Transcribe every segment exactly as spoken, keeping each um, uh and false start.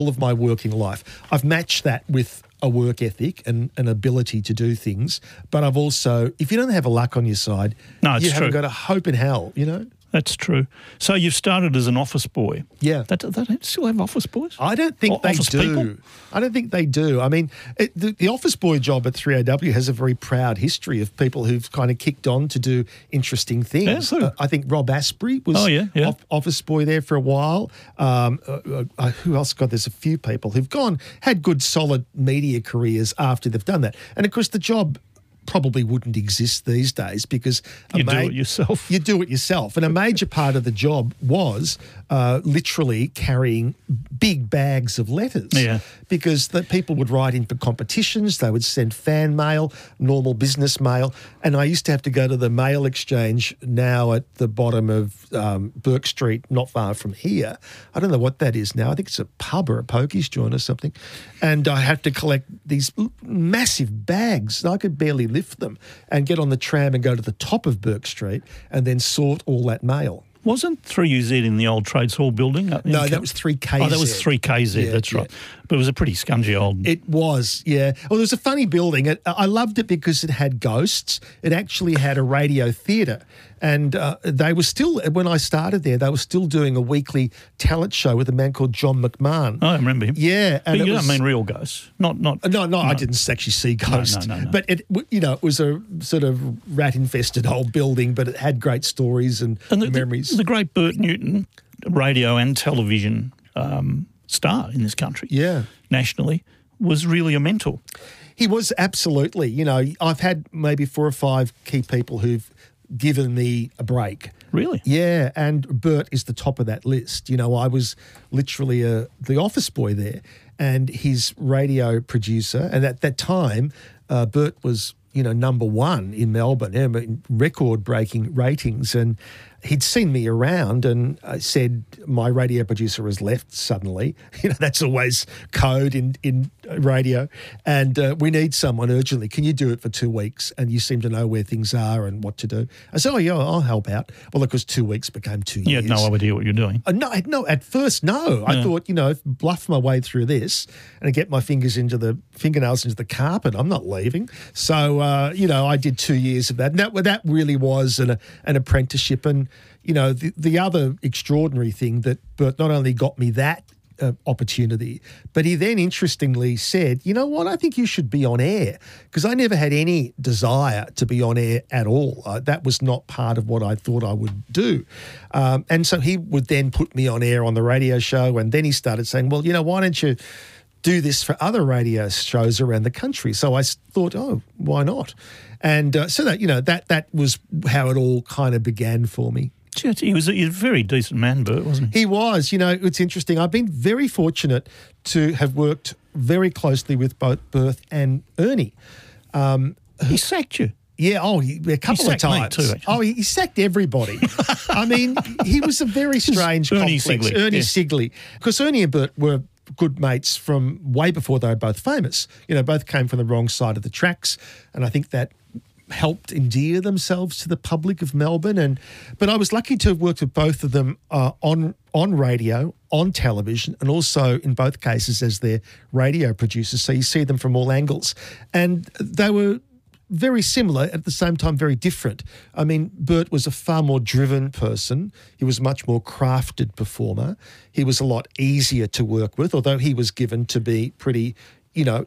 all of my working life. I've matched that with a work ethic and an ability to do things, but I've also, if you don't have a luck on your side, No, it's you haven't true. got a hope in hell, you know? That's true. So you've started as an office boy. Yeah. That, they don't still have office boys? I don't think Or they office do. people? I don't think they do. I mean, it, the, the office boy job at three A W has a very proud history of people who've kind of kicked on to do interesting things. Yeah, who? Uh, I think Rob Asprey was Oh, yeah, yeah. off- office boy there for a while. Um, uh, uh, who else? God, there's a few people who've gone, had good, solid media careers after they've done that. And, of course, the job probably wouldn't exist these days because a You do ma- it yourself. You do it yourself. And a major part of the job was uh, literally carrying big bags of letters. Yeah. Because the people would write in for competitions, they would send fan mail, normal business mail. And I used to have to go to the mail exchange now at the bottom of um, Burke Street, not far from here. I don't know what that is now. I think it's a pub or a pokies joint or something. And I had to collect these massive bags. I could barely lift them and get on the tram and go to the top of Burke Street and then sort all that mail. Wasn't three U Z in the old Trades Hall building? up in No, Cal- that was three K Z. Oh, that was three K Z, Yeah, that's yeah. right. But it was a pretty scungy old... It was, yeah. Well, it was a funny building. It, I loved it because it had ghosts. It actually had a radio theatre. And uh, they were still, when I started there, they were still doing a weekly talent show with a man called John McMahon. Oh, I remember him. Yeah. But it you was- don't mean real ghosts? Not... not. No, no, I didn't actually see ghosts. no, no, no. But it, you know, it was a sort of rat-infested old building, but it had great stories and, And the, the- memories. The, great Bert Newton, radio and television um, star in this country, yeah. nationally, was really a mentor. He was absolutely. You know, I've had maybe four or five key people who've given me a break. Really? Yeah, and Bert is the top of that list. You know, I was literally a, the office boy there, and his radio producer, and at that time, uh, Bert was, you know, number one in Melbourne, I mean, record-breaking ratings, and he'd seen me around and uh, said my radio producer has left suddenly. You know, that's always code in, in radio. And uh, we need someone urgently. Can you do it for two weeks? And you seem to know where things are and what to do. I said, oh, yeah, I'll help out. Well, of course, two weeks became two You years. had no idea what you're doing. Uh, no, no, at first, no. I Yeah. thought, you know, bluff my way through this and get my fingers into the fingernails into the carpet. I'm not leaving. So, uh, you know, I did two years of that. And that, that really was an, an apprenticeship. And, you know, the, the other extraordinary thing that Bert not only got me that uh, opportunity, but he then interestingly said, you know what, I think you should be on air, because I never had any desire to be on air at all. Uh, that was not part of what I thought I would do. Um, and so he would then put me on air on the radio show, and then he started saying, well, you know, why don't you do this for other radio shows around the country? So I s- thought, oh, why not? And uh, so that, you know, that that was how it all kind of began for me. Gee, He was a, he was a very decent man, Bert, wasn't he? He was. You know, it's interesting. I've been very fortunate to have worked very closely with both Bert and Ernie. Um, He sacked you. yeah, oh, he, a couple of sacked me times. too, actually. Oh, he, he sacked everybody. I mean, he was a very strange Ernie complex. Sigley, Ernie yeah. Sigley. Because Ernie and Bert were good mates from way before they were both famous. You know, both came from the wrong side of the tracks, and I think that helped endear themselves to the public of Melbourne. And but I was lucky to have worked with both of them uh, on on radio, on television, and also in both cases as their radio producers. So you see them from all angles, and they were very similar, at the same time very different. I mean, Bert was a far more driven person. He was a much more crafted performer. He was a lot easier to work with, although he was given to be pretty, you know,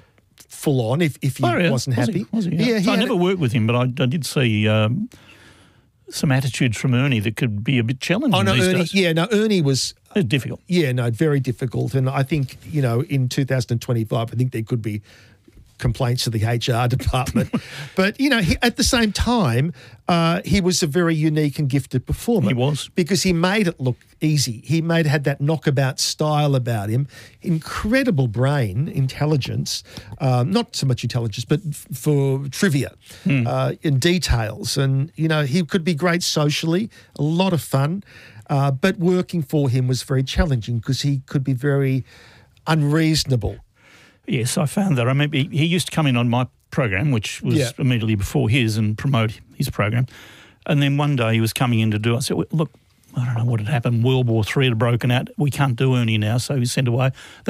full on if, if he Oh, yeah. wasn't Was happy. He? Was he? Yeah. Yeah, he So I had never a- worked with him, but I, I did see um, some attitudes from Ernie that could be a bit challenging Oh, no, these Ernie, days. yeah, no, Ernie was, It's difficult. yeah, no, very difficult. And I think, you know, in two thousand twenty-five, I think there could be complaints to the H R department. But, you know, he, at the same time, uh, he was a very unique and gifted performer. He was. Because he made it look easy. He made had that knockabout style about him. Incredible brain, intelligence, um, not so much intelligence, but f- for trivia uh, and details. And, you know, he could be great socially, a lot of fun. Uh, but working for him was very challenging because he could be very unreasonable. Yes, I found that. I remember he, he used to come in on my program, which was Yeah. immediately before his, and promote his program. And then one day he was coming in to do it. I said, well, look, I don't know what had happened. World War Three had broken out. We can't do Ernie now, so he's sent away.